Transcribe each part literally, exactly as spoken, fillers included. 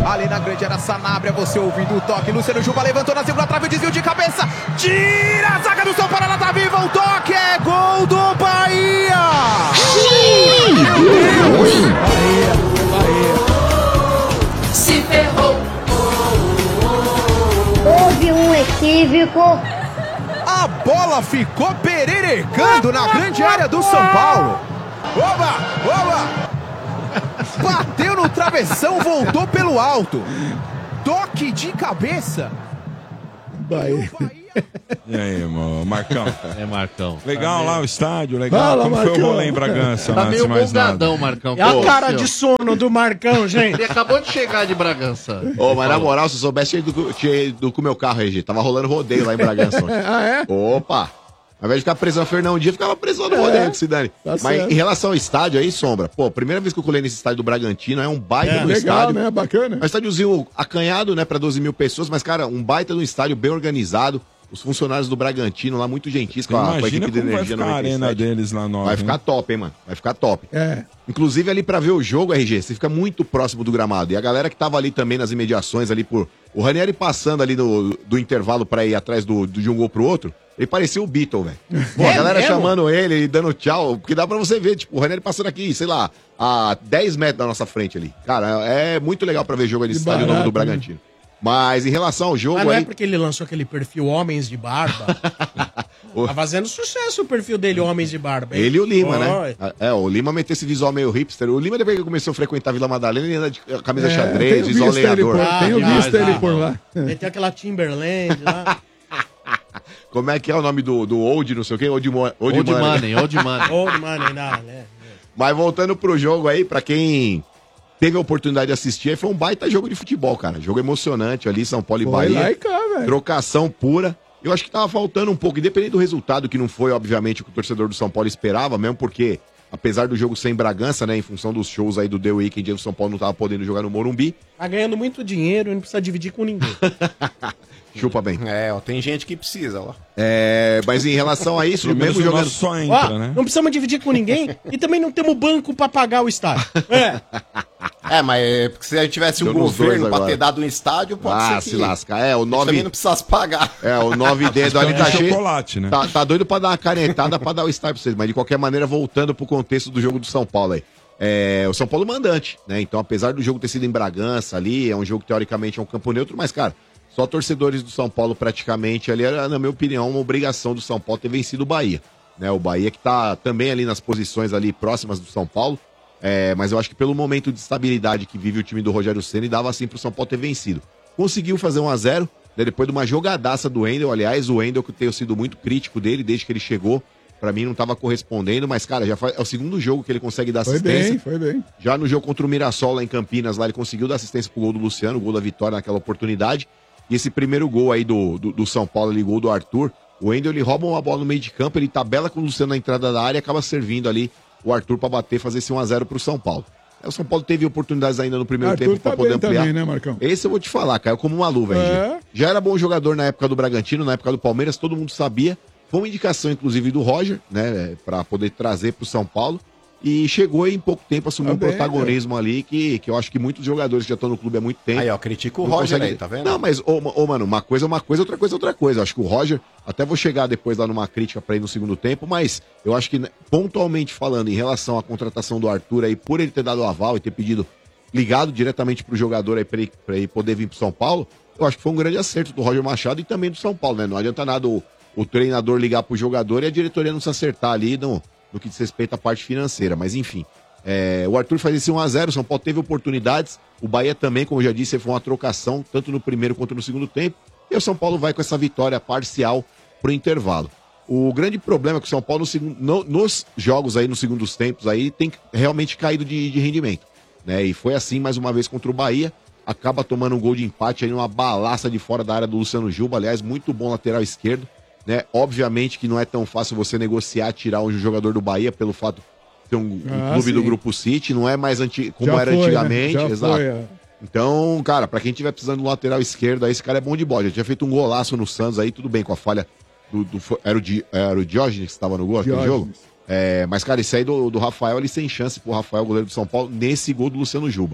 ali na grande área, Sanabria, você ouvindo o toque, Luciano Juba levantou na segunda trave, desvio de cabeça, tira a zaga do São Paulo, ela tá viva, o toque é gol do Bahia! Meu Deus! Bahia, Bahia. Se ferrou. Houve um equívoco. A bola ficou pererecando na grande área do São Paulo. Oba, oba! Bateu no travessão, voltou pelo alto. Toque de cabeça. Bahia. E aí, irmão? Marcão? É, Marcão. Legal tá lá meio... o estádio, legal. Fala, Como Marcão. foi o rolê em Bragança? Tá lá, meio se mais nada? bugadão, Marcão. É a Pô, cara seu. de sono do Marcão, gente. Ele acabou de chegar de Bragança. Ô, mas na moral, se eu soubesse, tinha ido, tinha ido com o meu carro, Regi. Tava rolando rodeio lá em Bragança. Ah, é? Opa! Ao invés de ficar preso na Fernão Dias, ficava preso lá no rodeio, que se dane. tá Mas certo. em relação ao estádio aí, Sombra, pô, primeira vez que eu colei nesse estádio do Bragantino, é um baita É, no legal, estádio. né? Bacana. É um estádiozinho acanhado, né, pra doze mil pessoas, mas, cara, um baita no estádio, bem organizado. Os funcionários do Bragantino lá, muito gentis com a, com a Imagina equipe de como vai Energia ficar a arena noventa e sete. deles lá nova. Vai hein? ficar top, hein, mano? Vai ficar top. É. Inclusive ali pra ver o jogo, R G, você fica muito próximo do gramado. E a galera que tava ali também nas imediações, ali por... O Ranieri passando ali no, do intervalo pra ir atrás do, do- de um gol pro outro, ele parecia o Beatle, velho. Pô, a galera mesmo? chamando ele e dando tchau, porque dá pra você ver, tipo, o Ranieri passando aqui, sei lá, a dez metros da nossa frente ali. Cara, é muito legal pra ver jogo ali no Que estádio novo do barato, né? Bragantino. Mas em relação ao jogo Mas não é aí... porque ele lançou aquele perfil Homens de Barba. Tá fazendo sucesso o perfil dele, Homens de Barba. hein? Ele e o Lima, Oi. né? É, o Lima meteu esse visual meio hipster. O Lima, depois que começou a frequentar a Vila Madalena, ele anda de camisa xadrez, tenho visual visto ele lenhador. por, Ah, tenho demais, visto ele ah, por lá. Meteu aquela Timberland lá. Como é que é o nome do, do Old, não sei o quê? Old, Mo- Old, Old Money. Money, Old Money. Old Money, não, né? Mas voltando pro jogo aí, pra quem teve a oportunidade de assistir, foi um baita jogo de futebol, cara. Jogo emocionante ali, São Paulo e Foi Bahia. lá e cá, velho. Trocação pura. Eu acho que tava faltando um pouco, independente do resultado, que não foi, obviamente, o que o torcedor do São Paulo esperava, mesmo porque, apesar do jogo ser em Bragança, né, em função dos shows aí do The Weeknd, o São Paulo não tava podendo jogar no Morumbi. Tá ganhando muito dinheiro e não precisa dividir com ninguém. Chupa bem. É, ó, tem gente que precisa, ó. É, mas em relação a isso, Pelo menos mesmo o jogando... nosso só entra, Ó, né? não precisamos dividir com ninguém e também não temos banco pra pagar o estádio. É. É, mas é porque se a gente tivesse um Deu nos dois governo pra agora. ter dado um estádio, pode Ah, ser se que lascar. É, o a gente também nove... não precisasse pagar. É, o nove dedo ali de tá cheio... chocolate, né? Tá, tá doido pra dar uma canetada pra dar o start pra vocês, mas de qualquer maneira, voltando pro contexto do jogo do São Paulo aí. É, o São Paulo mandante, né? Então, apesar do jogo ter sido em Bragança ali, é um jogo que teoricamente é um campo neutro, mas, cara, só torcedores do São Paulo praticamente ali, era, na minha opinião, uma obrigação do São Paulo ter vencido o Bahia. Né? O Bahia que tá também ali nas posições ali próximas do São Paulo, é, mas eu acho que pelo momento de estabilidade que vive o time do Rogério Ceni, dava assim pro São Paulo ter vencido. Conseguiu fazer um a zero, né? Depois de uma jogadaça do Wendel, aliás, o Wendel que eu tenho sido muito crítico dele desde que ele chegou, pra mim não tava correspondendo, mas, cara, já faz, é o segundo jogo que ele consegue dar Foi assistência. bem, foi bem. Já no jogo contra o Mirassol lá em Campinas, lá ele conseguiu dar assistência pro gol do Luciano, o gol da vitória naquela oportunidade. E esse primeiro gol aí do, do, do São Paulo, ali, gol do Arthur, o Wendel, ele rouba uma bola no meio de campo, ele tabela com o Luciano na entrada da área e acaba servindo ali o Arthur pra bater, fazer esse um a zero pro São Paulo. Aí o São Paulo teve oportunidades ainda no primeiro Arthur tempo pra tá poder bem ampliar. também, né, Marcão? Esse eu vou te falar, caiu como uma luva, É. R G. Já era bom jogador na época do Bragantino, na época do Palmeiras, todo mundo sabia. Foi uma indicação, inclusive, do Roger, né, pra poder trazer pro São Paulo. E chegou e em pouco tempo assumiu Tá um bem, protagonismo ali que, que eu acho que muitos jogadores que já estão no clube há muito tempo. Aí, ó, critica o não Roger conseguem- aí, tá vendo? Não, mas, ô, ô, mano, uma coisa é uma coisa, outra coisa é outra coisa. Eu acho que o Roger, até vou chegar depois lá numa crítica pra ele no segundo tempo, mas eu acho que, né, pontualmente falando, em relação à contratação do Arthur aí, por ele ter dado o aval e ter pedido, ligado diretamente pro jogador aí pra ele, pra ele poder vir pro São Paulo, eu acho que foi um grande acerto do Roger Machado e também do São Paulo, né? Não adianta nada o, o treinador ligar pro jogador e a diretoria não se acertar ali no, no que diz respeito à parte financeira, mas enfim. É, o Arthur faz esse um a zero, o São Paulo teve oportunidades, o Bahia também, como eu já disse, foi uma trocação, tanto no primeiro quanto no segundo tempo, e o São Paulo vai com essa vitória parcial pro intervalo. O grande problema é que o São Paulo, no segundo- no- nos jogos aí, nos segundos tempos aí, tem realmente caído de, de rendimento, né? E foi assim mais uma vez contra o Bahia, acaba tomando um gol de empate aí numa balaça de fora da área do Luciano Juba, aliás, muito bom lateral esquerdo, né? Obviamente que não é tão fácil você negociar, tirar um jogador do Bahia pelo fato de ter um, um Ah, clube sim. do Grupo City, não é mais anti, como Já era foi, né? antigamente, Já exato. foi, é. Então, cara, pra quem tiver precisando de um lateral esquerdo, aí esse cara é bom de bola. Já tinha feito um golaço no Santos aí, tudo bem, com a falha do. do- era, o Di, era o Diógenes que estava no gol aquele Diógenes. jogo? É, mas, cara, esse aí do, do Rafael, ele sem chance pro Rafael, goleiro do São Paulo, nesse gol do Luciano Juba.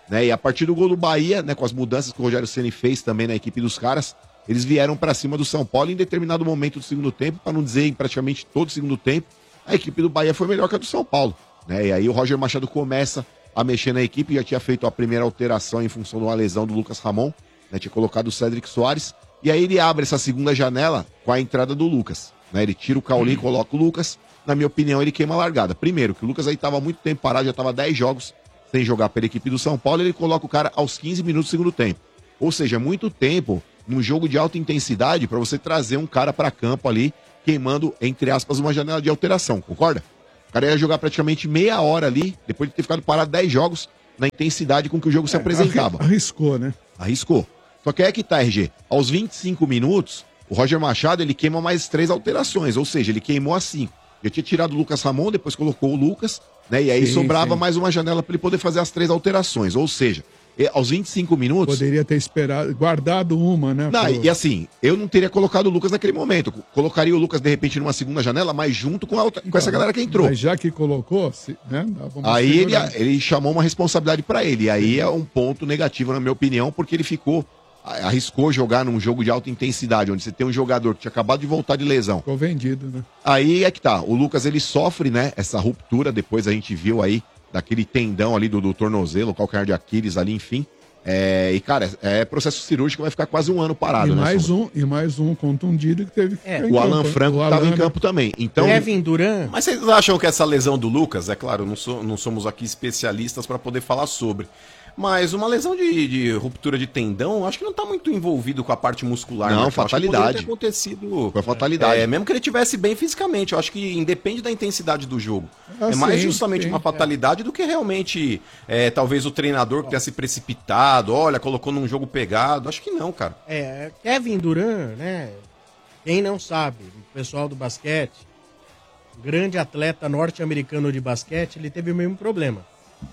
né? E a partir do gol do Bahia, né, com as mudanças que o Rogério Ceni fez também na equipe dos caras, eles vieram pra cima do São Paulo em determinado momento do segundo tempo, pra não dizer em praticamente todo o segundo tempo, a equipe do Bahia foi melhor que a do São Paulo, né? E aí o Roger Machado começa a mexer na equipe, já tinha feito a primeira alteração em função de uma lesão do Lucas Ramon, né? Tinha colocado o Cédric Soares, e aí ele abre essa segunda janela com a entrada do Lucas, né? Ele tira o Cauli e coloca o Lucas. Na minha opinião, ele queima a largada. Primeiro, que o Lucas aí tava há muito tempo parado, já tava dez jogos sem jogar pela equipe do São Paulo, ele coloca o cara aos quinze minutos do segundo tempo. Ou seja, muito tempo num jogo de alta intensidade para você trazer um cara para campo ali, queimando, entre aspas, uma janela de alteração, concorda? O cara ia jogar praticamente meia hora ali, depois de ter ficado parado dez jogos, na intensidade com que o jogo se apresentava. Arriscou, né? Arriscou. Só que é que tá, R G. Aos vinte e cinco minutos, o Roger Machado, ele queima mais três alterações, ou seja, ele queimou a cinco. Já tinha tirado o Lucas Ramon, depois colocou o Lucas, né? E aí Sim, sobrava sim. mais uma janela para ele poder fazer as três alterações. Ou seja, e- aos vinte e cinco minutos. Poderia ter esperado, guardado uma, né? Não, pro- e assim, eu não teria colocado o Lucas naquele momento. Colocaria o Lucas, de repente, numa segunda janela, mas junto com, a outra- com essa galera que entrou. Mas já que colocou, se- né? dava uma Aí ele, segurada. ele chamou uma responsabilidade pra ele. E aí é um ponto negativo, na minha opinião, porque ele ficou. a- Arriscou jogar num jogo de alta intensidade, onde você tem um jogador que tinha acabado de voltar de lesão. Ficou vendido, né? Aí é que tá. O Lucas, ele sofre, né? Essa ruptura. Depois a gente viu aí daquele tendão ali do, do tornozelo, calcanhar de Aquiles ali, enfim. É, e, cara, é processo cirúrgico, vai ficar quase um ano parado, e, né? mais Sombra? um, e mais um contundido que teve que É. ficar em O Alan campo. Franco O estava em Alan, campo também. Então, Kevin Durant, Mas vocês acham que essa lesão do Lucas, é claro, não, sou- não somos aqui especialistas para poder falar sobre, mas uma lesão de, de ruptura de tendão, acho que não tá muito envolvido com a parte muscular. Não, né? Eu acho que fatalidade. poderia ter acontecido. Foi fatalidade. É, mesmo que ele tivesse bem fisicamente, eu acho que independe da intensidade do jogo. Ah, é mais sim, justamente sim. uma fatalidade do que realmente, é, talvez o treinador que tenha se precipitado, olha, colocou num jogo pegado. Acho que não, cara. é, Kevin Durant, né? Quem não sabe, o pessoal do basquete, grande atleta norte-americano de basquete, ele teve o mesmo problema.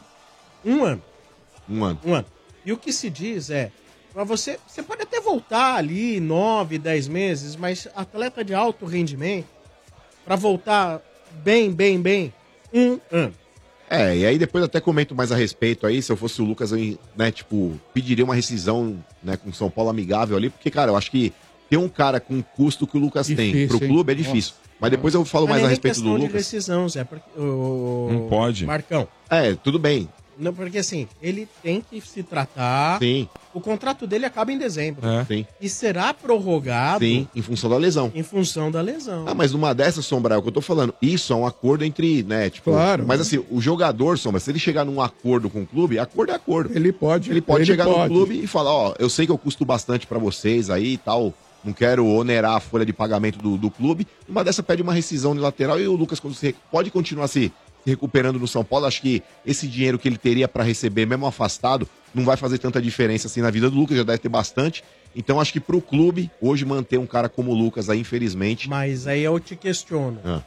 Um ano. um ano. Um ano. E o que se diz é, para você, você pode até voltar ali nove, dez meses, mas atleta de alto rendimento, para voltar bem, bem, bem, um ano. É, e aí depois até comento mais a respeito aí, se eu fosse o Lucas, eu, né, tipo, pediria uma rescisão, né, com o São Paulo amigável ali, porque, cara, eu acho que ter um cara com o custo que o Lucas tem Difícil, pro hein? clube é difícil. Mas depois eu falo mais a nem respeito do questão de Lucas. decisão, Zé, porque, o, Não pode. Marcão, É, tudo bem. não, porque assim, ele tem que se tratar, Sim, o contrato dele acaba em dezembro, É. sim, e será prorrogado sim, em função da lesão. em função da lesão. Ah, mas numa dessas, Sombra, é o que eu tô falando. Isso é um acordo entre, né, tipo... Claro. Mas assim, o jogador, Sombra, se ele chegar num acordo com o clube, acordo é acordo. Ele pode. Ele pode chegar pode. no clube e falar, ó, eu sei que eu custo bastante pra vocês aí e tal, não quero onerar a folha de pagamento do, do clube. Uma dessa pede uma rescisão de lateral e o Lucas quando se- pode continuar se, se recuperando no São Paulo. Acho que esse dinheiro que ele teria pra receber, mesmo afastado, não vai fazer tanta diferença assim na vida do Lucas, já deve ter bastante. Então acho que pro clube, hoje manter um cara como o Lucas aí, infelizmente... Mas aí eu te questiono. Ah.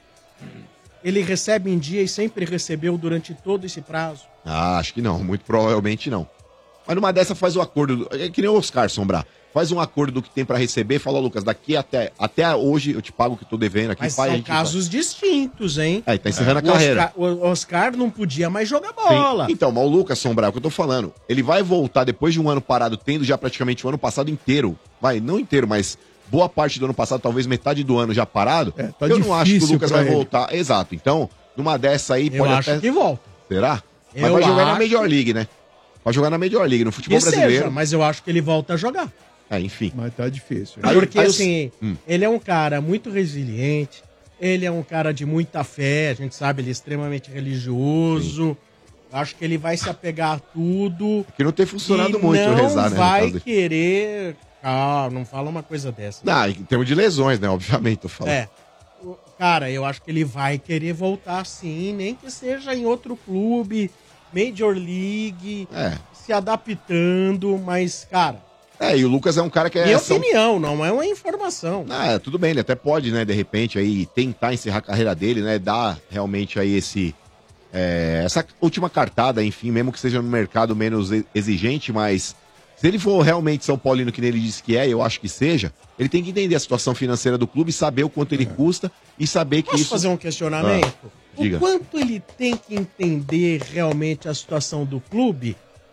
Ele recebe em dia e sempre recebeu durante todo esse prazo? Ah, acho que não, muito provavelmente não. Mas numa dessa faz o acordo, é que nem o Oscar, Sombrar. Faz um acordo do que tem pra receber, fala, ó, Lucas, daqui até, até hoje eu te pago o que tô devendo aqui. Mas faz, a são gente casos distintos, hein? vai. Aí, tá encerrando a O carreira. Oscar, o Oscar não podia mais jogar Sim. bola. Então, mas o Lucas Sombrar, é o que eu tô falando, ele vai voltar depois de um ano parado, tendo já praticamente o ano passado inteiro, vai, não inteiro, mas boa parte do ano passado, talvez metade do ano já parado, É, tá eu não acho que o difícil Lucas pra vai ele. voltar. Exato, então, numa dessa aí, Eu pode acho até... que volta. Será? Mas Eu vai jogar na acho- Major League, né? Vai jogar na Major League, no futebol Que brasileiro. seja, mas eu acho que ele volta a jogar. É, enfim. Mas tá difícil. Aí- Porque, aí eu- assim, Hum. ele é um cara muito resiliente, ele é um cara de muita fé, a gente sabe, ele é extremamente religioso. Acho que ele vai se apegar a tudo. Que não tem funcionado e muito não rezar, né? no vai caso dele. querer... Ah, não fala uma coisa dessa. Não, em termos de lesões, né? Obviamente, tô falando. É. O- Cara, eu acho que ele vai querer voltar sim, nem que seja em outro clube, Major League, É. se adaptando, mas, cara, É, e o Lucas é um cara que é. minha são- opinião, não é uma informação. Ah, tudo bem, ele até pode, né, de repente, aí tentar encerrar a carreira dele, né? Dar realmente aí esse. é, essa última cartada, enfim, mesmo que seja no mercado menos e- exigente, mas se ele for realmente São Paulino, que nem ele disse que é, eu acho que seja, ele tem que entender a situação financeira do clube, saber o quanto ele custa e saber que Posso isso. fazer um questionamento? Ah, diga. O quanto ele tem que entender realmente a situação do clube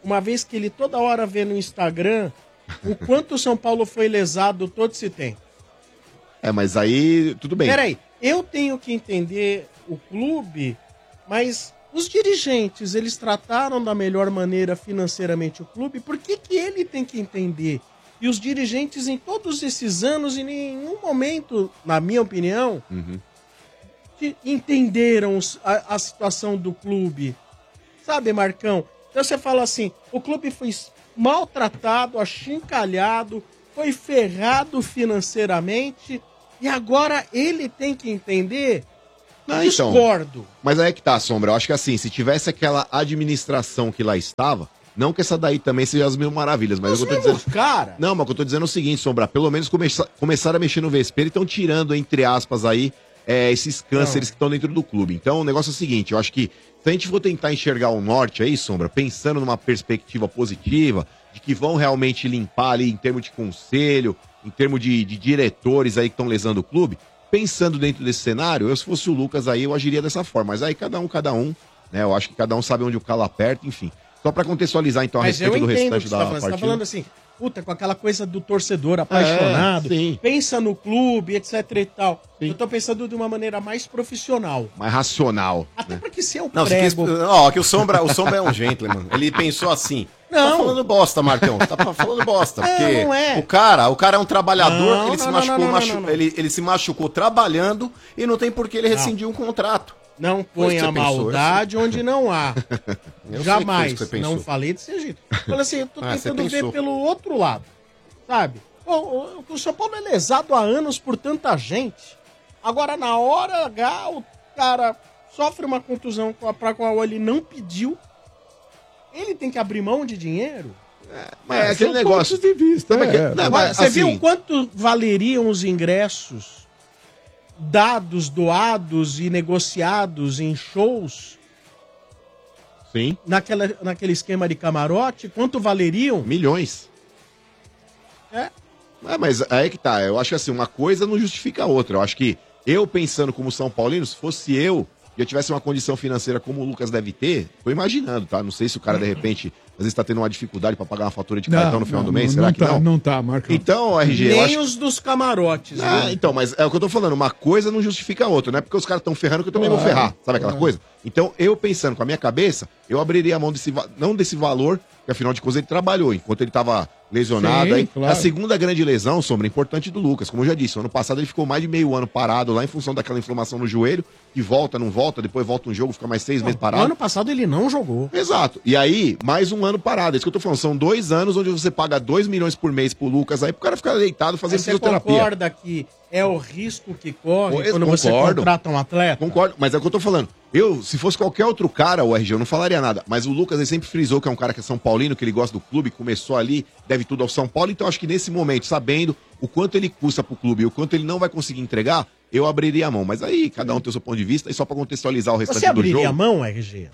uma vez que ele toda hora vê no Instagram o quanto o São Paulo foi lesado todo esse tempo. É, mas aí, tudo bem. Peraí, eu tenho que entender o clube, mas os dirigentes, eles trataram da melhor maneira financeiramente o clube, por que que ele tem que entender? E os dirigentes em todos esses anos, em nenhum momento, na minha opinião, Uhum. que entenderam os- a, a situação do clube. Sabe, Marcão? Então você fala assim, o clube foi maltratado, achincalhado, foi ferrado financeiramente e agora ele tem que entender? Ah, então. Discordo. Mas aí é que tá, Sombra. Eu acho que assim, se tivesse aquela administração que lá estava, não que essa daí também seja as mil maravilhas, mas Os o que eu tô mesmos dizendo. cara. Não, mas o que eu tô dizendo é o seguinte, Sombra, pelo menos começa... começaram a mexer no vespeiro e estão tirando, entre aspas, aí, é, esses cânceres que estão dentro do clube. Então o negócio é o seguinte, eu acho que se a gente for tentar enxergar o norte aí, Sombra, pensando numa perspectiva positiva, de que vão realmente limpar ali em termos de conselho, em termos de, de diretores aí que estão lesando o clube, pensando dentro desse cenário, eu se fosse o Lucas aí, eu agiria dessa forma. Mas aí cada um, cada um, né? Eu acho que cada um sabe onde o calo aperta, enfim. Só pra contextualizar então a Mas eu respeito do entendo o restante que você da tá falando. Você tá partida. falando assim, puta, com aquela coisa do torcedor apaixonado, É, sim. pensa no clube, etc e tal. Eu tô pensando de uma maneira mais profissional. Mais racional. Até porque se eu Não, você quis, prego... ó, que o Sombra, o Sombra é um gentleman. Ele pensou assim. Não. Tá falando bosta, Marcão. Tá falando bosta. Não, Porque não é. o cara, o cara é um trabalhador, Não, ele se não, machucou, não, não, machu- não, não. Ele, ele se machucou trabalhando e não tem por que ele rescindir um contrato. Não Foi põe isso que a você pensou, maldade onde não há. Eu sei que Jamais. foi isso que você pensou. Não falei desse jeito. Falei assim, eu tô Ah, você tentando ver pensou. pelo outro lado. Sabe? O, o, o São Paulo é lesado há anos por tanta gente. Agora, na hora H, o cara sofre uma contusão com a- pra qual ele não pediu. Ele tem que abrir mão de dinheiro? Mas é aquele são negócio. pontos de vista, Sabe é. que- não, Olha, mas, você assim, viu quanto valeriam os ingressos dados, doados e negociados em shows Sim, naquela, naquele esquema de camarote? Quanto valeriam? milhões. É. É, mas aí que tá. Eu acho que assim, uma coisa não justifica a outra. Eu acho que eu pensando como São Paulino, se fosse eu e eu tivesse uma condição financeira como o Lucas deve ter, tô imaginando, tá? Não sei se o cara, de repente, às vezes tá tendo uma dificuldade pra pagar uma fatura de cartão no final do mês, será não que tá, não? Não tá, Marcão. Então, R G, eu Nem acho... os dos camarotes. Ah, viu? então, mas é o que eu tô falando, uma coisa não justifica a outra, não é porque os caras estão ferrando que eu também vou Claro, ferrar, sabe aquela claro. coisa? Então, eu pensando com a minha cabeça, eu abriria a mão desse, va- não desse valor, que afinal de contas ele trabalhou, enquanto ele tava lesionado. Sim, Aí, claro. a segunda grande lesão, Sombra, importante do Lucas, como eu já disse, o ano passado ele ficou mais de meio ano parado lá em função daquela inflamação no joelho, que volta, não volta, depois volta um jogo, fica mais seis meses No parado. ano passado ele não jogou. Exato. E aí, mais um ano parado. É isso que eu tô falando. São dois anos onde você paga dois milhões por mês pro Lucas aí pro cara ficar deitado fazendo Mas você fisioterapia. concorda que é o risco que corre Eu quando você concordo. contrata um atleta? Concordo, mas é o que eu tô falando. Eu, se fosse qualquer outro cara, o R G, eu não falaria nada. Mas o Lucas, ele sempre frisou que é um cara que é São Paulino, que ele gosta do clube, começou ali, deve tudo ao São Paulo. Então, acho que nesse momento, sabendo o quanto ele custa pro clube e o quanto ele não vai conseguir entregar, eu abriria a mão. Mas aí, cada um tem o seu ponto de vista. E só pra contextualizar o restante Você do abriria jogo... a mão, R G?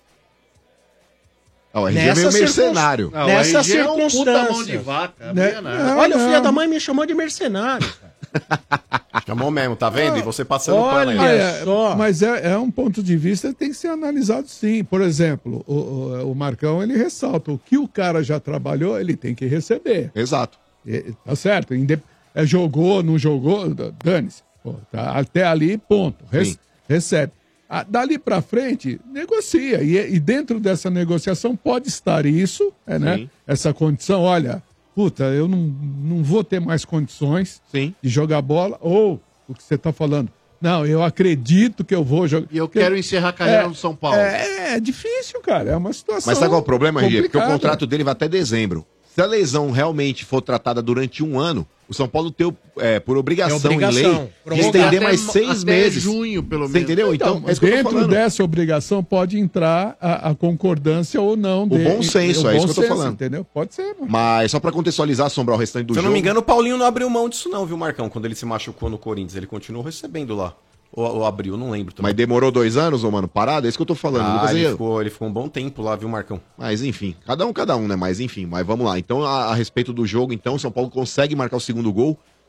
Ah, o R G é meio Nessa mercenário. Não, Nessa o R G é um puta circunstância. mão de vaca. Né? abria nada. Não, Olha, o não. filho da mãe me chamou de mercenário. cara. Chamou mesmo, tá vendo? E você passando Olha. pano Ah, aí. é, só. mas é, é um ponto de vista que tem que ser analisado sim. Por exemplo, o, o, o Marcão ele ressalta o que o cara já trabalhou, ele tem que receber. Exato. E- Tá certo? Indep- é, jogou, não jogou, d- dane-se. Pô, tá, até ali, ponto. Rece- Sim. recebe. Ah, dali pra frente, negocia. E, e dentro dessa negociação pode estar isso, é, né? Sim. Essa condição, olha, puta, eu não, não vou ter mais condições Sim. de jogar bola, ou o que você tá falando. Não, eu acredito que eu vou jogar. E eu quero encerrar a carreira É, no São Paulo. É, é difícil, cara. É uma situação. Mas sabe qual é o problema, R G? Porque o complicada. contrato dele vai até dezembro. Se a lesão realmente for tratada durante um ano, o São Paulo tem, é, por obrigação, É obrigação. em lei, de Prorrogar estender até- mais seis até meses. junho, pelo Você menos. entendeu? Então, Então, é isso que eu tô dentro falando. dessa obrigação pode entrar a, a concordância ou não. O bom senso, é isso que eu tô falando. Entendeu? Pode ser, mano. Mas só pra contextualizar, assombrar o restante do Se eu jogo. não me engano, o Paulinho não abriu mão disso não, viu, Marcão? Quando ele se machucou no Corinthians, ele continuou recebendo lá. Ou, ou abriu, não lembro também. Mas demorou dois anos, ô mano, parado? É isso que eu tô falando. Ah, Lucas, ele, aí- ficou, ele ficou um bom tempo lá, viu, Marcão? Mas enfim, cada um, cada um, né? Mas enfim, mas vamos lá. Então, a, a respeito do jogo, então, o São Paulo consegue marcar o segundo gol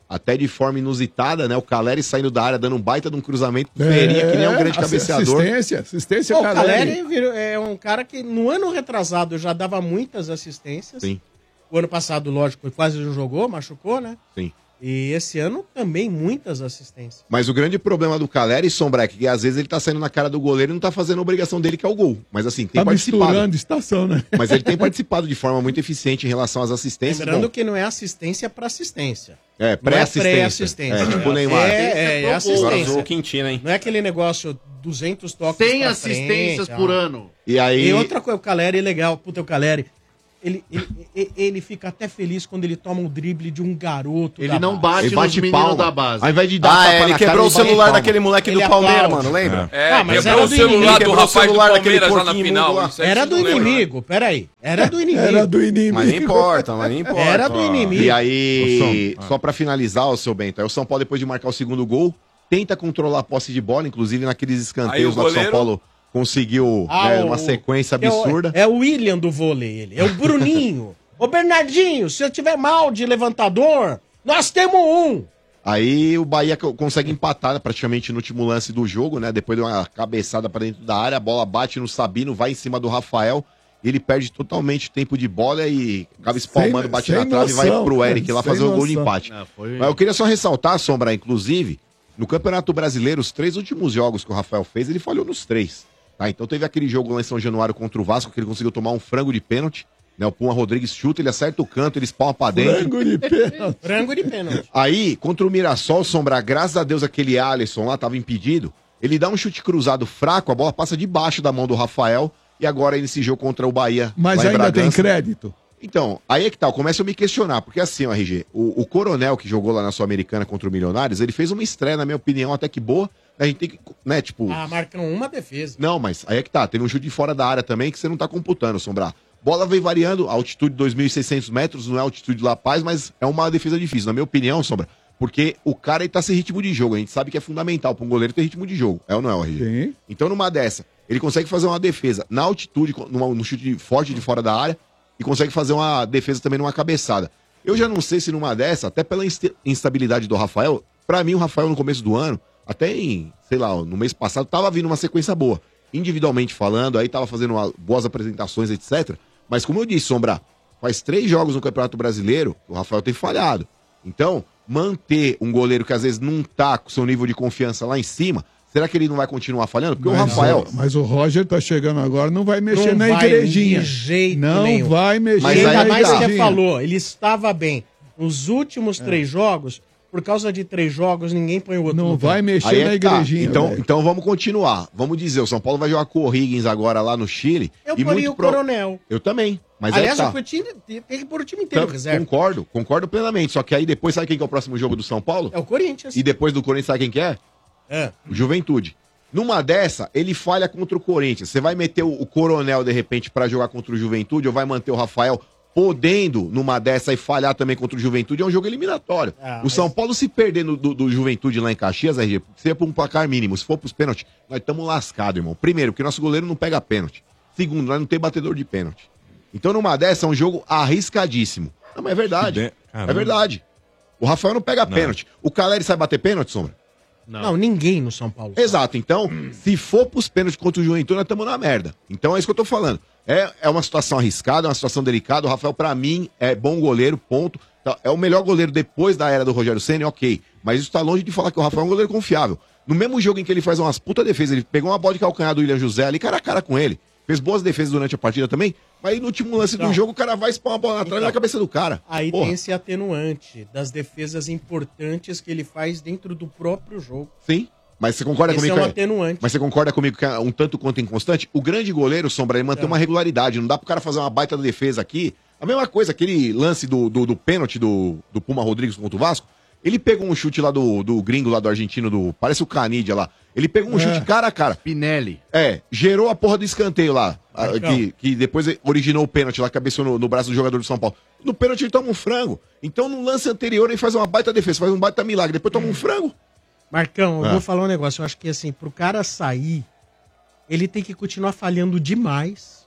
até de forma inusitada, né? O Caleri saindo da área, dando um baita de um cruzamento, feria, que nem um grande cabeceador. Assistência, assistência, Pô, o Caleri. Caleri virou- é um cara que no ano retrasado já dava muitas assistências. Sim, O ano passado, lógico, quase não jogou, machucou, né? sim. E esse ano também muitas assistências. Mas o grande problema do Caleri, Sombra, é que às vezes ele tá saindo na cara do goleiro e não tá fazendo a obrigação dele, que é o gol. Mas assim, tem Tá participado. misturando estação, né? Mas ele tem participado de forma muito eficiente em relação às assistências. Lembrando Bom, que não é assistência para assistência. é, Não é pré-assistência. pré-assistência. É, tipo o Neymar. É, é, é Agora assistência. zoou o Quintino, hein? Não é aquele negócio duzentos toques Tem pra assistências frente, por ó. ano. E aí, E outra coisa, o Caleri é legal. Puta, o Caleri, ele, ele, ele, ele fica até feliz quando ele toma um drible de um garoto. Ele da não base. bate ele nos bate meninos palma. da base. Ao invés de dar Ah, tapa é, ele na quebrou cara, o ele bate celular palma. daquele moleque do Ele Palmeiras, aplaude. mano, lembra? É, Ah, mas quebrou era o do celular inimigo, do quebrou o rapaz do celular daquele Palmeiras lá na porquinho final. mudo lá. Isso aí Era vocês do não lembram, né? inimigo, peraí. Era do inimigo. Era do inimigo. Mas não importa, mas não importa. Era do inimigo. E aí, Ô, Som, só pra finalizar, o seu Bento, aí o São Paulo, depois de marcar o segundo gol, tenta controlar a posse de bola, inclusive naqueles escanteios Aí o lá que o São goleiro- Paulo conseguiu Ah, né, o- uma sequência é o- absurda. É o William do vôlei, ele. É o Bruninho. Ô, Bernardinho, se eu tiver mal de levantador, nós temos um. Aí o Bahia co- consegue empatar praticamente no último lance do jogo, né? Depois de uma cabeçada pra dentro da área, a bola bate no Sabino, vai em cima do Rafael, ele perde totalmente tempo de bola e acaba espalmando, Sem- bate sem na trave e vai noção, pro cara, Eric lá sem fazer o gol de noção. empate. Ah, foi- Mas eu queria só ressaltar, Sombra, inclusive, no Campeonato Brasileiro, os três últimos jogos que o Rafael fez, ele falhou nos três. Tá? Então teve aquele jogo lá em São Januário contra o Vasco, que ele conseguiu tomar um frango de pênalti. Né? O Puma Rodrigues chuta, ele acerta o canto, ele espalma pra dentro. Frango de pênalti. Frango de pênalti. Aí, contra o Mirassol, Sombra, graças a Deus aquele Alisson lá tava impedido. Ele dá um chute cruzado fraco, a bola passa debaixo da mão do Rafael. E agora nesse jogo contra o Bahia. Mas lá em ainda tem Bragança. crédito? Então, aí é que tá, eu começo a me questionar, porque assim, ó, R G, o, o Coronel que jogou lá na Sul-Americana contra o Milionários, ele fez uma estreia, na minha opinião, até que boa. A gente tem que, né, tipo... Ah, marcam uma defesa. Não, mas aí é que tá, teve um chute de fora da área também que você não tá computando, Sombra. Bola vem variando, altitude dois mil e seiscentos metros, não é altitude de La Paz, mas é uma defesa difícil, na minha opinião, Sombra. Porque o cara ele tá sem ritmo de jogo, a gente sabe que é fundamental para um goleiro ter ritmo de jogo, é ou não é, R G? Sim. Então numa dessa, ele consegue fazer uma defesa na altitude, numa, no chute forte de fora da área, e consegue fazer uma defesa também numa cabeçada. Eu já não sei se numa dessa, até pela insta- instabilidade do Rafael, pra mim o Rafael no começo do ano, até em, sei lá, no mês passado, tava vindo uma sequência boa. Individualmente falando, aí tava fazendo uma- boas apresentações, etcétera. Mas como eu disse, Sombra, faz três jogos no Campeonato Brasileiro, o Rafael tem falhado. Então, manter um goleiro que às vezes não tá com seu nível de confiança lá em cima, será que ele não vai continuar falhando? Porque o Mas, Rafael... o- mas o Roger tá chegando agora, não vai mexer Não na vai igrejinha. de jeito não nenhum. vai mexer Mas E aí ainda na mais que igrejinha. falou, ele estava bem. Nos últimos É. três jogos, por causa de três jogos, ninguém põe o outro Não no vai campo. mexer Aí é na que tá. igrejinha. Então, velho. então vamos continuar. Vamos dizer, o São Paulo vai jogar com o Higgins agora lá no Chile. Eu e poria muito o pro- Coronel. Eu também. Mas Aliás, é eu que tá. fui time- tem que pôr o time inteiro Então, reserva. concordo, concordo plenamente. Só que aí depois, sabe quem que é o próximo jogo do São Paulo? É o Corinthians. E depois do Corinthians, sabe quem que é? É. O Juventude. Numa dessa, ele falha contra o Corinthians. Você vai meter o, o Coronel, de repente, pra jogar contra o Juventude, ou vai manter o Rafael podendo, numa dessa, e falhar também contra o Juventude? É um jogo eliminatório. Ah, o mas- São Paulo, se perder no- do, do Juventude lá em Caxias, R G, seria por um placar mínimo. Se for pros pênaltis, nós estamos lascados, irmão. Primeiro, porque nosso goleiro não pega pênalti. Segundo, nós não tem batedor de pênalti. Então, numa dessa, é um jogo arriscadíssimo. Não, mas é verdade. Que de- Caramba. É verdade. O Rafael não pega pênalti. O Caleri sabe bater pênalti, Sombra? Não. ninguém no São Paulo. Exato. Então, se for pros pênaltis contra o Juventude, nós estamos na merda. Então é isso que eu tô falando. É, é uma situação arriscada, é uma situação delicada. O Rafael, pra mim, é bom goleiro, ponto. Tá, é o melhor goleiro depois da era do Rogério Ceni, ok. Mas isso tá longe de falar que o Rafael é um goleiro confiável. No mesmo jogo em que ele faz umas puta defesas, ele pegou uma bola de calcanhar do William José ali, cara a cara com ele. Fez boas defesas durante a partida também. Mas aí no último lance Então. do jogo, o cara vai espalhar uma bola na trave Então. na cabeça do cara. Aí Porra. tem esse atenuante das defesas importantes que ele faz dentro do próprio jogo. Sim. Mas você concorda Esse comigo é um que atenuante. Mas você concorda comigo que é um tanto quanto inconstante? O grande goleiro, Sombra, ele mantém uma regularidade. Não dá pro cara fazer uma baita defesa aqui. A mesma coisa, aquele lance do, do, do pênalti do, do Puma Rodrigues contra o Vasco. Ele pegou um chute lá do, do gringo, lá do argentino, do parece o Canidia lá. Ele pegou um chute cara a cara. Pinelli. É, gerou a porra do escanteio lá. a- Marcão. que, que depois originou o pênalti lá, cabeceou no, no braço do jogador do São Paulo. No pênalti ele toma um frango. Então no lance anterior ele faz uma baita defesa, faz um baita milagre. Depois toma um frango. Marcão, eu Ah. vou falar um negócio. Eu acho que assim, pro cara sair, ele tem que continuar falhando demais.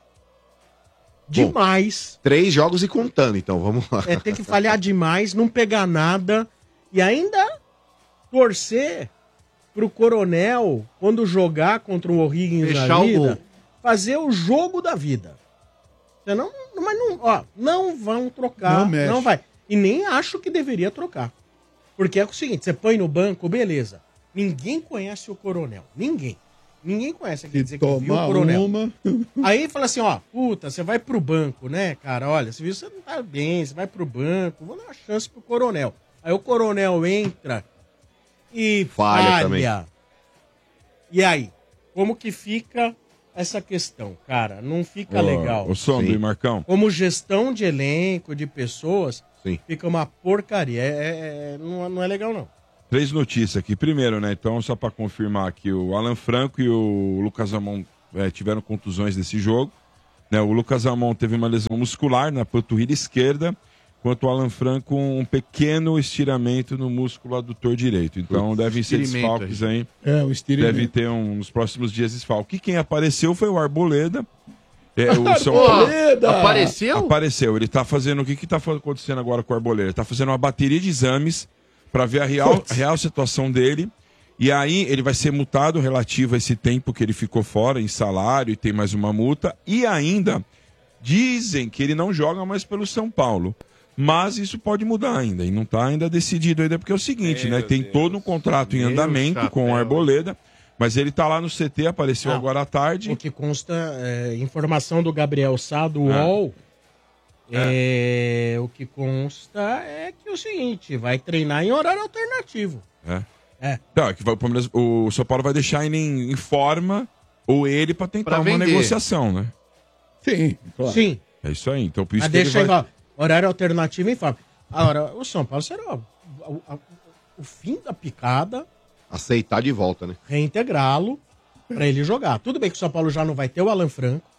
Demais. Três jogos e contando, então, vamos lá. É, tem que falhar demais, não pegar nada E ainda torcer pro Coronel, quando jogar contra o O'Higgins Fechar na o vida, gol. fazer o jogo da vida. Você não, mas não, ó, não vão trocar, Não não, mexe. vai. E nem acho que deveria trocar. Porque é o seguinte, você põe no banco, beleza. Ninguém conhece o Coronel. Ninguém. Ninguém conhece, quer Se dizer, que viu o tomar Coronel. uma... Aí fala assim, ó, puta, você vai pro banco, né, cara? Olha, você viu, você não tá bem, você vai pro banco, vou dar uma chance pro Coronel. Aí o Coronel entra e Falha falha. também. E aí, como que fica essa questão, cara? Não fica Ô, legal. O Sombra Sim. e Marcão. Como gestão de elenco, de pessoas, Sim. fica uma porcaria. É, é- é- não, não é legal, não. Três notícias aqui. Primeiro, né? Então, só para confirmar que o Alan Franco e o Lucas Amon eh, tiveram contusões desse jogo. Né? O Lucas Amon teve uma lesão muscular na panturrilha esquerda, enquanto o Alan Franco um pequeno estiramento no músculo adutor direito. Então, Putz, devem ser estiramento desfalques aí. É, o estiramento. Deve ter um, nos próximos dias desfalque. E quem apareceu foi o Arboleda. É, o São Pô, Paulo apareceu? apareceu. Ele tá fazendo. O que que tá fa- acontecendo agora com o Arboleda? Ele tá fazendo uma bateria de exames para ver a real, a real situação dele. E aí ele vai ser multado relativo a esse tempo que ele ficou fora em salário e tem mais uma multa. E ainda dizem que ele não joga mais pelo São Paulo. Mas isso pode mudar ainda. E não tá ainda decidido ainda, porque é o seguinte, né? Tem todo um contrato em Meu andamento com o chapéu. Arboleda. Mas ele tá lá no C T, apareceu Não. agora à tarde. O que consta, é, informação do Gabriel Sá, do U O L, é, o que consta é que é o seguinte, vai treinar em horário alternativo. É. É. Não, é que vai- o, Palmeiras- o São Paulo vai deixar ele em, em forma, ou ele, pra tentar Pra uma vender. negociação, né? Sim, claro. Sim, É isso aí. Então, por isso mas que ele deixa vai... igual, horário alternativo em forma. Agora, o São Paulo será o, o- o- o fim da picada, Aceitar de volta, né? reintegrá-lo pra ele jogar. Tudo bem que o São Paulo já não vai ter o Alan Franco,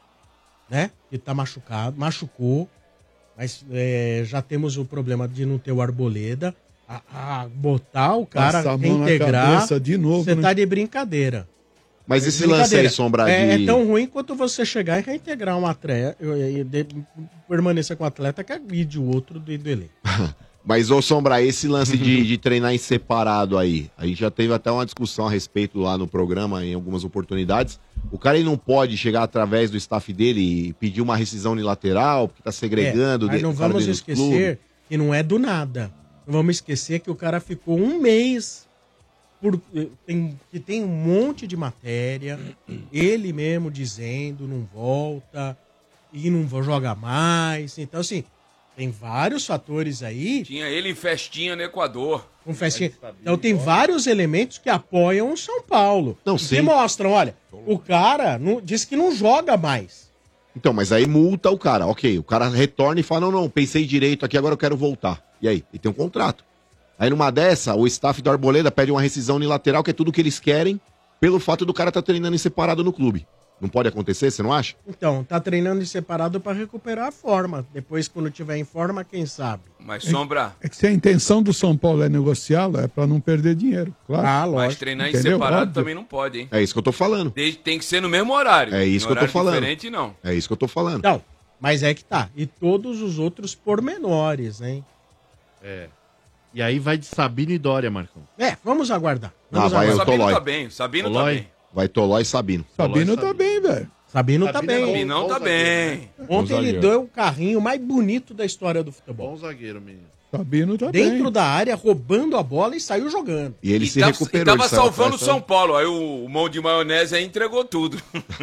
né? Que tá machucado, machucou, mas é, já temos o problema de não ter o Arboleda. A, a botar o cara, Passar a mão na reintegrar, cabeça de novo, você né? tá de brincadeira. Mas É esse lance brincadeira. aí, Sombra, é, de... é tão ruim quanto você chegar e reintegrar um atleta, e, e de- permanecer com o atleta que agride o outro do, do elenco. Mas, ô Sombra, esse lance de, de treinar em separado aí, a gente já teve até uma discussão a respeito lá no programa, em algumas oportunidades. O cara ele não pode chegar através do staff dele e pedir uma rescisão unilateral, porque tá segregando... É, mas de- não o cara vamos dentro do clube. esquecer que não é do nada. Não vamos esquecer que o cara ficou um mês por, tem, que tem um monte de matéria, ele mesmo dizendo não volta e não vou jogar mais. Então, assim, tem vários fatores aí. Tinha ele em festinha no Equador. Com festinha. Então tem vários elementos que apoiam o São Paulo. Não, e sim. que mostram, olha, o cara não, diz que não joga mais. Então, mas aí multa o cara, ok. O cara retorna e fala, não, não, pensei direito aqui, agora eu quero voltar. E aí? Ele tem um contrato. Aí numa dessa, o staff do Arboleda pede uma rescisão unilateral, que é tudo que eles querem, pelo fato do cara estar treinando em separado no clube. Não pode acontecer, você não acha? Então, tá treinando em separado para recuperar a forma. Depois, quando tiver em forma, quem sabe? Mas Sombra, É que se a intenção do São Paulo é negociá-lo, é pra não perder dinheiro, claro. Ah, mas lógico. treinar em Entendeu? separado Óbvio. também não pode, hein? É isso que eu tô falando. Desde- Tem que ser no mesmo horário. É isso No que eu tô horário falando. diferente, não. É isso que eu tô falando. Então, mas é que tá. E todos os outros pormenores, hein? É. E aí vai de Sabino e Dória, Marcão. É, vamos aguardar. Ah, Vamos vai, O eu aguardar. tô Sabino Tolói. tá bem, o Sabino tá Tolói. bem. Vai Toló e Sabino. Sabino Sabino. tá bem, velho. Sabino tá Sabino é bem. bom. Sabinão tá bom zagueiro, bem. Ontem ele zagueiro. deu o carrinho mais bonito da história do futebol. Bom zagueiro, menino. Sabino tá Dentro bem. da área, roubando a bola e saiu jogando. E ele E se tava, recuperou. e tava ele saiu salvando o atrás, São Paulo. Aí o, o mão de maionese aí entregou tudo.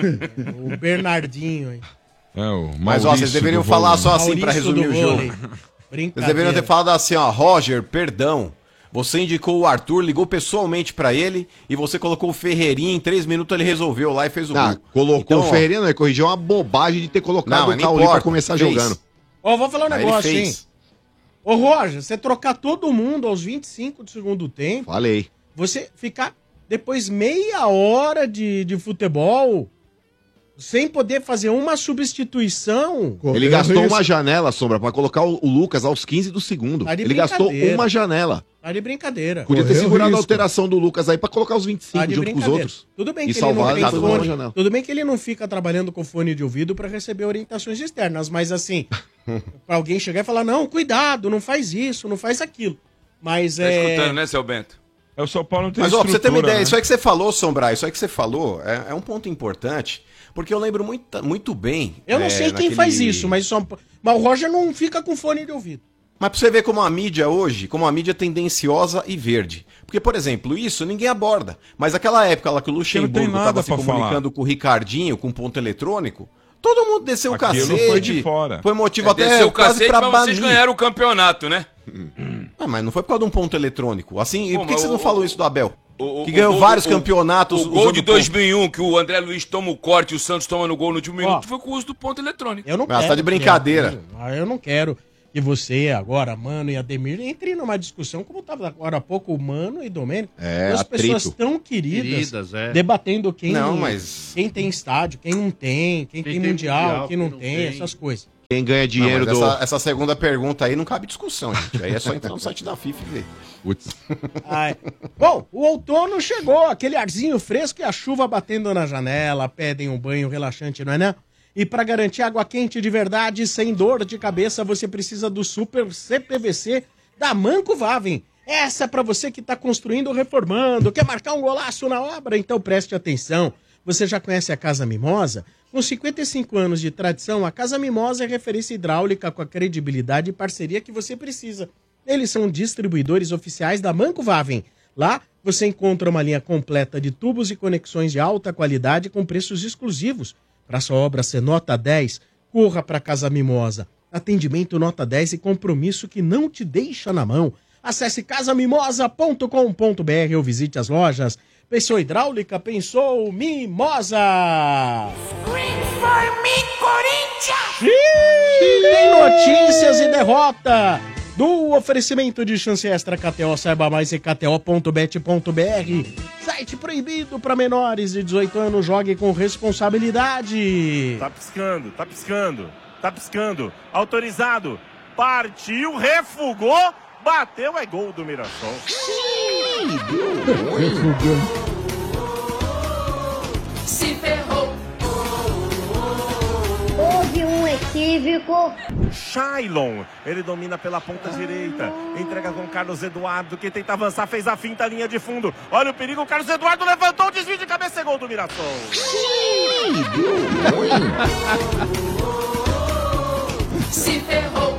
O Bernardinho, hein? É, o Mas, ó, Maurício vocês deveriam do falar vôlei. só assim pra Maurício resumir do o jogo. vôlei. Vocês Brincadeira. deveriam ter falado assim, ó, Roger, perdão. Você indicou o Arthur, ligou pessoalmente pra ele e você colocou o Ferreirinha, em três minutos ele resolveu lá e fez o Ah, gol. colocou Então, o ó, Ferreirinha, não, ele corrigiu uma bobagem de ter colocado Não, mas o não Cauli pra importa, começar fez. jogando. Ó, vou falar um Aí ele negócio, hein? fez. Ô, Roger, você trocar todo mundo aos vinte e cinco do segundo tempo, Falei. você ficar depois meia hora de, de futebol sem poder fazer uma substituição. Correu Ele gastou risco. uma janela, Sombra, pra colocar o, o Lucas aos quinze do segundo. Tá de Ele gastou brincadeira. uma janela. Tá de brincadeira. Podia ter Correu segurado a risco. alteração do Lucas aí pra colocar os vinte e cinco Tá de junto com os brincadeira. outros. Tudo bem E que ele não salvar tem a entrada fone. na janela. Tudo bem que ele não fica trabalhando com fone de ouvido pra receber orientações externas, mas assim, pra alguém chegar e falar: "Não, cuidado, não faz isso, não faz aquilo". Mas Tá é... escutando, né, seu Bento? É o São Paulo não tem Mas, ó, pra você ter uma estrutura, ideia, né? isso aí que você falou, Sombra, isso aí que você falou é, é um ponto importante, porque eu lembro muito, muito bem... Eu não é, sei quem naquele- faz isso, mas, só... mas o Roger não fica com fone de ouvido. Mas pra você ver como a mídia hoje, como a mídia é tendenciosa e verde. Porque, por exemplo, isso ninguém aborda. Mas aquela época lá que o não tem Luxemburgo nada tava se pra comunicando com o Ricardinho, com ponto eletrônico, todo mundo desceu o Aquilo cacete. foi de fora. Foi motivo É, até desceu o quase cacete pra pra vocês banir. ganharam o campeonato, né? Ah, mas não foi por causa de um ponto eletrônico. Assim, e Pô, por que, mas que você o- não falou isso do Abel? O- que o ganhou gol vários do- o- campeonatos. O gol usando de ponto. dois mil e um, que o André Luiz toma o corte e o Santos toma no gol no último minuto, Ó. foi com o uso do ponto eletrônico. Eu não Ah, quero. você tá de brincadeira. que- Ah, eu não quero que você agora, Mano e Ademir, entrem numa discussão como estava agora há pouco o Mano e Domênico. É, Duas atrito. pessoas tão queridas, Queridas, é. debatendo quem, Não, mas- quem tem estádio, quem não tem, quem, tem, tem mundial, mundial, quem não, quem não tem, tem. essas coisas. Quem ganha Não, dinheiro mas do. essa, essa segunda pergunta aí não cabe discussão, gente. Aí é só entrar no site da FIFA e ver. Putz. Ai. Bom, o outono chegou, aquele arzinho fresco e a chuva batendo na janela, pedem um banho relaxante, não é não? E para garantir água quente de verdade, sem dor de cabeça, você precisa do Super C P V C da Manco Vaven. Essa é para você que está construindo ou reformando, quer marcar um golaço na obra? Então preste atenção. Você já conhece a Casa Mimosa? Com cinquenta e cinco anos de tradição, a Casa Mimosa é referência hidráulica com a credibilidade e parceria que você precisa. Eles são distribuidores oficiais da Manco Vaven. Lá você encontra uma linha completa de tubos e conexões de alta qualidade com preços exclusivos. Para sua obra ser nota dez, corra para Casa Mimosa. Atendimento nota dez e compromisso que não te deixa na mão. Acesse casa mimosa ponto com ponto b r ou visite as lojas. Pensou hidráulica? Pensou Mimosa! Ih, tem notícias e derrota do oferecimento de chance extra K T O. Saiba mais em k t o ponto bet ponto b r. Site proibido para menores de dezoito anos. Jogue com responsabilidade. Tá piscando, tá piscando, tá piscando. Autorizado. Partiu, refugou, bateu, é gol do Mirassol. Se ferrou. Houve um equívoco. Shailon, ele domina pela ponta direita, entrega com Carlos Eduardo, que tenta avançar, fez a finta, linha de fundo. Olha o perigo, o Carlos Eduardo levantou, desvio de cabeça, é gol do Mirassol. Se ferrou.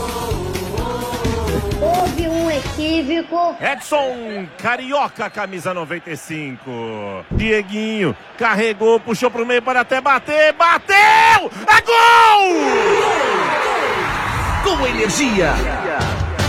Houve um equívoco. Edson Carioca, camisa noventa e cinco. Dieguinho carregou, puxou pro meio para até bater, bateu! É gol! Com energia,